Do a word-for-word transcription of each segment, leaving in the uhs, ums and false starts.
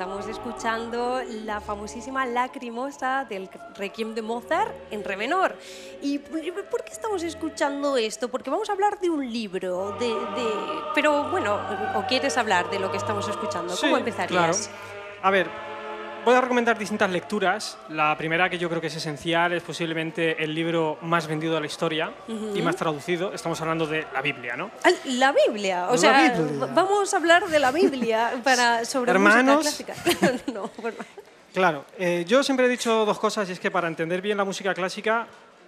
estamos escuchando la famosísima Lacrimosa del Requiem de Mozart en re menor. ¿Y por qué estamos escuchando esto? Porque vamos a hablar de un libro, de, de... pero bueno, ¿o quieres hablar de lo que estamos escuchando? ¿Cómo Sí, empezarías? Claro. A ver, voy a recomendar distintas lecturas. La primera, que yo creo que es esencial, es posiblemente el libro más vendido de la historia uh-huh. y más traducido. Estamos hablando de la Biblia, ¿no? La Biblia, o la sea, Biblia. Vamos a hablar de la Biblia para, sobre Hermanos, música clásica. No, bueno. Claro, eh, yo siempre he dicho dos cosas, y es que para entender bien la música clásica,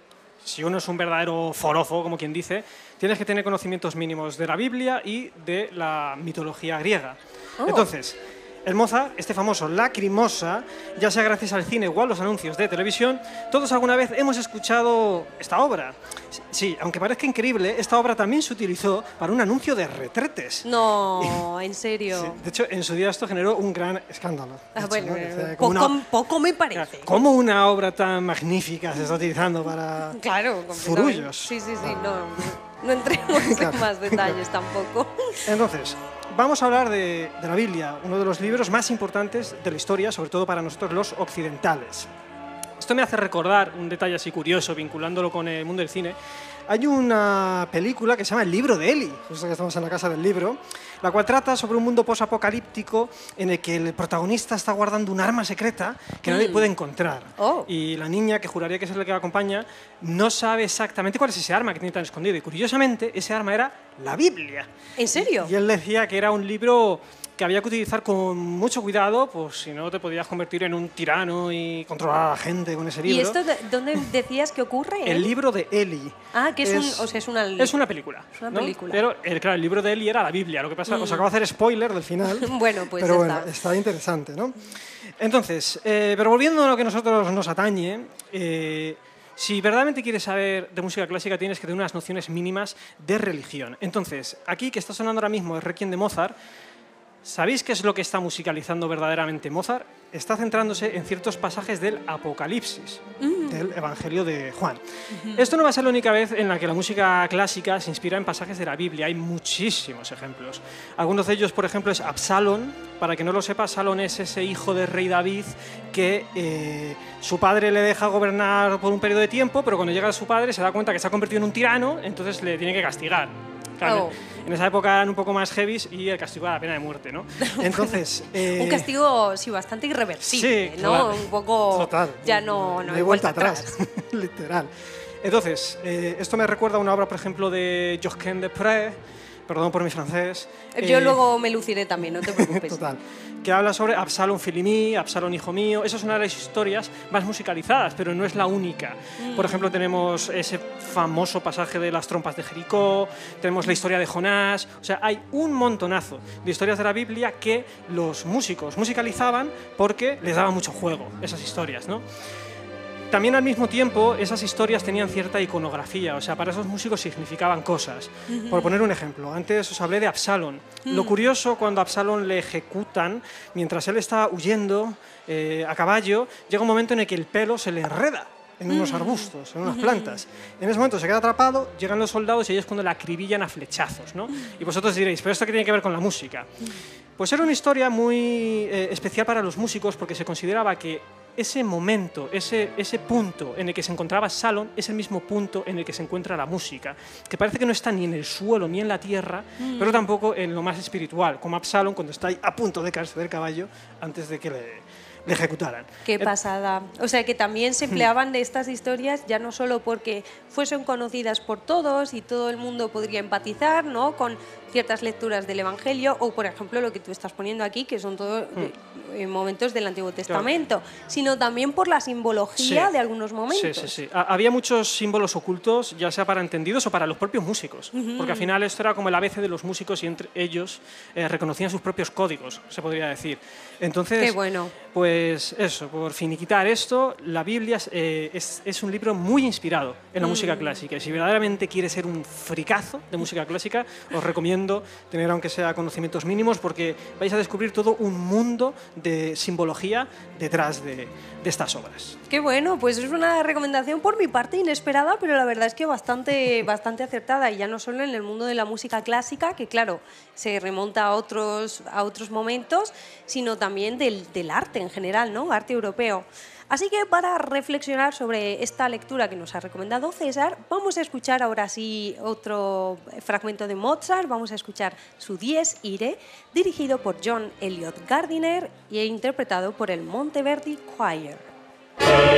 si uno es un verdadero forofo, como quien dice, tienes que tener conocimientos mínimos de la Biblia y de la mitología griega. Oh. Entonces, el Mozart, este famoso Lacrimosa, ya sea gracias al cine o a los anuncios de televisión, todos alguna vez hemos escuchado esta obra. Sí, aunque parezca increíble, esta obra también se utilizó para un anuncio de retretes. No, ¿en serio? Sí, de hecho, en su día esto generó un gran escándalo. Ah, hecho, bueno, ¿no? O sea, poco, una... poco me parece. ¿Cómo una obra tan magnífica se está utilizando para claro, furullos? Sí, sí, sí, no, no entremos claro. en más detalles tampoco. Entonces, vamos a hablar de, de la Biblia, uno de los libros más importantes de la historia, sobre todo para nosotros los occidentales. Esto me hace recordar un detalle así curioso, vinculándolo con el mundo del cine. Hay una película que se llama El libro de Eli, justo que estamos en la casa del libro, la cual trata sobre un mundo posapocalíptico en el que el protagonista está guardando un arma secreta que mm. nadie puede encontrar. Oh. Y la niña, que juraría que es la que la acompaña, no sabe exactamente cuál es ese arma que tiene tan escondido. Y curiosamente, ese arma era la Biblia. ¿En serio? Y, y él decía que era un libro que había que utilizar con mucho cuidado, pues si no te podías convertir en un tirano y controlar a la gente con ese libro. ¿Y esto de, dónde decías que ocurre? El libro de Eli. Ah, que es, es, un, o sea, es una... Es una película. Es una ¿no? película. Pero, el, claro, el libro de Eli era la Biblia. Lo que pasa, mm. os acabo de hacer spoiler del final. Bueno, pues pero ya bueno, está. está interesante, ¿no? Entonces, eh, pero volviendo a lo que a nosotros nos atañe... Eh, Si verdaderamente quieres saber de música clásica, tienes que tener unas nociones mínimas de religión. Entonces, aquí que está sonando ahora mismo el Requiem de Mozart, ¿sabéis qué es lo que está musicalizando verdaderamente Mozart? Está centrándose en ciertos pasajes del Apocalipsis, mm. del Evangelio de Juan. Mm-hmm. Esto no va a ser la única vez en la que la música clásica se inspira en pasajes de la Biblia. Hay muchísimos ejemplos. Algunos de ellos, por ejemplo, es Absalón. Para que no lo sepa, Absalón es ese hijo del rey David que eh, su padre le deja gobernar por un periodo de tiempo, pero cuando llega su padre se da cuenta que se ha convertido en un tirano, entonces le tiene que castigar. Claro, oh. En esa época eran un poco más heavies y el castigo era la pena de muerte, ¿no? Entonces, eh... un castigo, sí, bastante irreversible, sí, ¿no? Claro. Un poco... Total. Ya no, no hay vuelta, vuelta atrás, atrás. Literal. Entonces, eh, esto me recuerda a una obra, por ejemplo, de Josquin des Prez, perdón por mi francés. Yo eh... luego me luciré también, no te preocupes. Total. Que habla sobre Absalón Filimí, Absalón hijo mío. Esa es una de las historias más musicalizadas, pero no es la única. Mm. Por ejemplo, tenemos ese famoso pasaje de las trompas de Jericó, tenemos la historia de Jonás. O sea, hay un montonazo de historias de la Biblia que los músicos musicalizaban porque les daba mucho juego esas historias, ¿no? También al mismo tiempo esas historias tenían cierta iconografía, o sea, para esos músicos significaban cosas. Uh-huh. Por poner un ejemplo, antes os hablé de Absalón. Uh-huh. Lo curioso, cuando a Absalón le ejecutan, mientras él está huyendo eh, a caballo, llega un momento en el que el pelo se le enreda en unos uh-huh. arbustos, en unas uh-huh. plantas. En ese momento se queda atrapado, llegan los soldados y ellos cuando le acribillan a flechazos, ¿no? Uh-huh. Y vosotros diréis, ¿pero esto qué tiene que ver con la música? Uh-huh. Pues era una historia muy eh, especial para los músicos porque se consideraba que ese momento, ese, ese punto en el que se encontraba Absalón es el mismo punto en el que se encuentra la música, que parece que no está ni en el suelo ni en la tierra, mm. pero tampoco en lo más espiritual, como Absalón cuando está ahí a punto de caerse del caballo antes de que le, le ejecutaran. Qué pasada. O sea, que también se empleaban de estas historias ya no solo porque fuesen conocidas por todos y todo el mundo podría empatizar, ¿no?, con ciertas lecturas del Evangelio o, por ejemplo, lo que tú estás poniendo aquí, que son todos mm. momentos del Antiguo Testamento, claro. sino también por la simbología sí. de algunos momentos. Sí, sí, sí. Había muchos símbolos ocultos, ya sea para entendidos o para los propios músicos, uh-huh. porque al final esto era como el A B C de los músicos y entre ellos eh, reconocían sus propios códigos, se podría decir. Entonces, Qué bueno. Pues eso, por finiquitar esto, la Biblia eh, es, es un libro muy inspirado en la mm. música clásica. Y si verdaderamente quieres ser un fricazo de música clásica, os recomiendo recomiendo tener aunque sea conocimientos mínimos porque vais a descubrir todo un mundo de simbología detrás de, de estas obras. Qué bueno, pues es una recomendación por mi parte inesperada, pero la verdad es que bastante, bastante acertada, y ya no solo en el mundo de la música clásica, que claro, se remonta a otros, a otros momentos, sino también del, del arte en general, ¿no? Arte europeo. Así que para reflexionar sobre esta lectura que nos ha recomendado César, vamos a escuchar ahora sí otro fragmento de Mozart, vamos a escuchar su Dies Irae, dirigido por John Eliot Gardiner e interpretado por el Monteverdi Choir.